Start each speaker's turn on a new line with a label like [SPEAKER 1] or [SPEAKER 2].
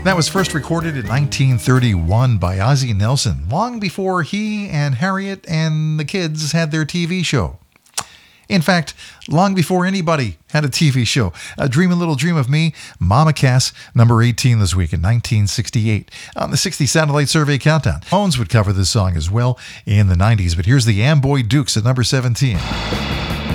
[SPEAKER 1] That was first recorded in 1931 by Ozzie Nelson, long before he and Harriet and the kids had their TV show. In fact, long before anybody had a TV show. Dream a Little Dream of Me, Mama Cass, number 18 this week in 1968. On the 60 Satellite Survey Countdown, Bones would cover this song as well in the 90s, but here's the Amboy Dukes at number 17.